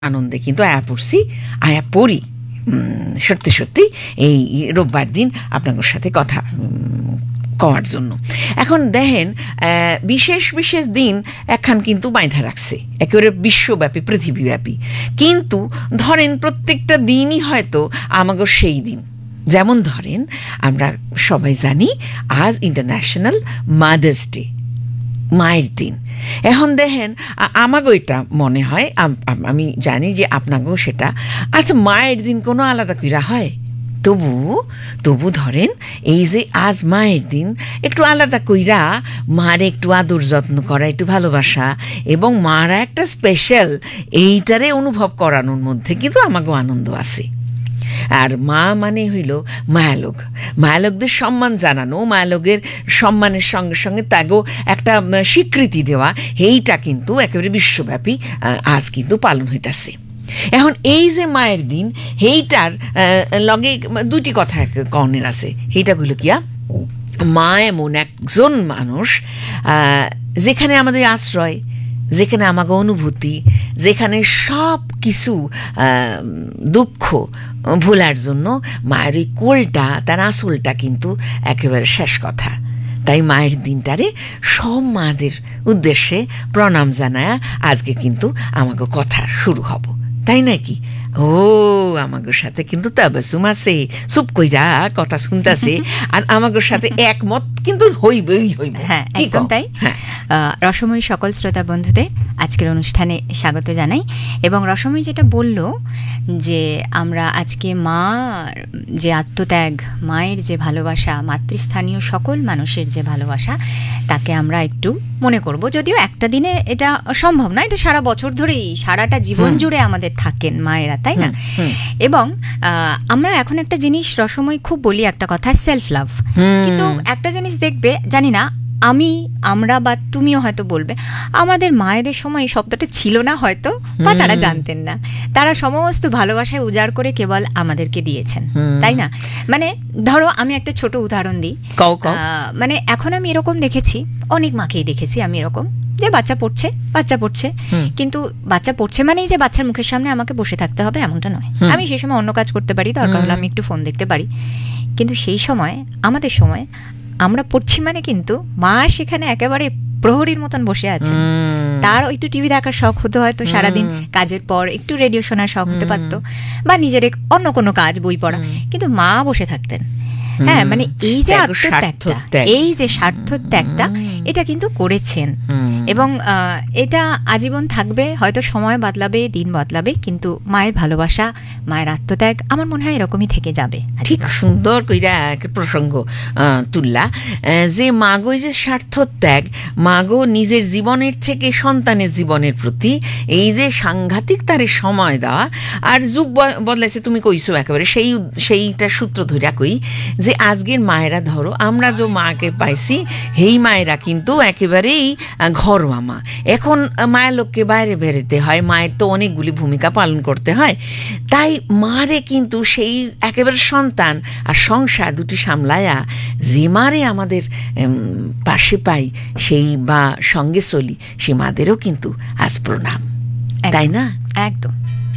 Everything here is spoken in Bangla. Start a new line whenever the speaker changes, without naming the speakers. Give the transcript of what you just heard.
আনন্দে কিন্তু আয়া পড়ছি, আয়া পড়ি সত্যি সত্যি এই রোববার দিন আপনাদের সাথে কথা কওয়ার জন্য। এখন দেখেন বিশেষ বিশেষ দিন একখান কিন্তু বাইধা রাখছে একেবারে বিশ্বব্যাপী পৃথিবীব্যাপী, কিন্তু ধরেন প্রত্যেকটা দিনই হয়তো আমাগো সেই দিন। যেমন ধরেন আমরা সবাই জানি আজ ইন্টারন্যাশনাল মাদার্স ডে, মায়ের দিন। এখন দেখেন আমাগো এটা মনে হয়, আমি জানি যে আপনাকেও সেটা, আচ্ছা মায়ের দিন কোনো আলাদা কইরা হয়? তবু ধরেন এই যে আজ মায়ের দিন, একটু আলাদা কইরা মারে একটু আদর যত্ন করা, একটু ভালোবাসা এবং মারা একটা স্পেশাল এইটারে অনুভব করানোর মধ্যে কিন্তু আমাকেও আনন্দ আছে। আর মা মানে হইল মায়ালোক, মায়ালোকদের সম্মান জানানো, মায়ালোকের সম্মানের সঙ্গে সঙ্গে তাগো একটা স্বীকৃতি দেওয়া, এইটা কিন্তু একেবারে বিশ্বব্যাপী আজ কিন্তু পালন হইতেছে। এখন এই যে মায়ের দিন, এইটার লগে দুটি কথা কনের আছে। এইটা হইল কিয়া, মা এমন একজন মানুষ যেখানে আমাদের আশ্রয়, যেখানে আমাকে অনুভূতি, যেখানে সব কিছু দুঃখ ভোলার জন্য মায়ের ওই কোলটা, তার আঁচলটা কিন্তু একেবারে শেষ কথা। তাই মায়ের দিনটারে সব মাদের উদ্দেশ্যে প্রণাম জানায় আজকে কিন্তু আমাকে কথা শুরু হব, তাই নাকি? ও আমাগোর সাথে কিন্তু তাবাসুম আছে, চুপ কইরা কথা শুনতেছে, আর আমাগোর সাথে একমত কিন্তু হইবই।
হ্যাঁ, একদম তাই। রসময়ী সকল শ্রোতা বন্ধুদের আজকের অনুষ্ঠানে স্বাগত জানাই। এবং রসময়ী যেটা বলল যে আমরা আজকে মা যে আত্মত্যাগ, মায়ের যে ভালোবাসা, মাতৃস্থানীয় সকল মানুষের যে ভালোবাসা, তাকে আমরা একটু মনে করব। যদিও একটা দিনে এটা সম্ভব না, এটা সারা বছর ধরেই, সারাটা জীবন জুড়ে আমাদের থাকেন মায়েরা, তাই না? এবং আমরা এখন একটা জিনিস রসময় খুব বলি, একটা কথা, সেলফ লাভ। কিন্তু একটা জিনিস দেখবে, জানি না আমরা বা তুমিও হয়তো বলবে, আমাদের মায়েদের সময় এই শব্দটা ছিল না হয়তো, বা তারা জানতেন না। তারা সমস্ত ভালোবাসায় উজাড় করে কেবল আমাদেরকে দিয়েছেন, তাই না? মানে ধরো আমি একটা ছোট উদাহরণ দিই। মানে এখন আমি এরকম দেখেছি, অনেক মাকেই দেখেছি আমি এরকম, যে বাচ্চা পড়ছে, কিন্তু বাচ্চা পড়ছে মানেই যে বাচ্চার মুখের সামনে আমাকে বসে থাকতে হবে এমনটা নয়। আমি সেই সময় অন্য কাজ করতে পারি, দরকার হলে আমি একটু ফোন দেখতে পারি। কিন্তু সেই সময়, আমাদের সময়, আমরা পড়ছি মানে কিন্তু মা সেখানে একেবারে প্রহরীর মতন বসে আছে। তার একটু টিভি দেখার শখ হতে হয়তো, সারাদিন কাজের পর একটু রেডিও শোনার শখ হতে পারতো, বা নিজের অন্য কোনো কাজ, বই পড়া, কিন্তু মা বসে থাকতেন। হ্যাঁ, মানে এই যে আত্মত্যাগটা, এই যে স্বার্থত্যাগটা, এটা কিন্তু করেছেন। এবং এটা আজীবন থাকবে, হয়তো সময় বদলাবে, দিন বদলাবে, কিন্তু মায়ের ভালোবাসা, মায়ের আত্মত্যাগ আমার মনে হয় এরকমই থেকে যাবে।
ঠিক সুন্দর কইরা প্রসঙ্গ তুললা, যে মাগো যে স্বার্থত্যাগ, মাগো নিজের জীবনের থেকে সন্তানের জীবনের প্রতি এই যে সাংঘাতিক তারে সময় দেওয়া। আর যুগ বদলাইছে, তুমি কইছো একেবারে সেইটা সূত্র ধইরা কই, যে আজকের মায়েরা ধরো আমরা যে মাকে পাইছি, সেই মায়েরা কিন্তু একেবারেই ঘরোয়া মা। এখন মায়ের লোককে বাইরে বেরোতে হয়, মায়ের তো অনেকগুলি ভূমিকা পালন করতে হয়, তাই মারে কিন্তু সেই একেবারে সন্তান আর সংসার দুটি সামলায়া যে মারে আমাদের পাশে পাই, সেই বা সঙ্গে চলি, সে মাদেরও কিন্তু আজ প্রণাম, তাই না?
একদম।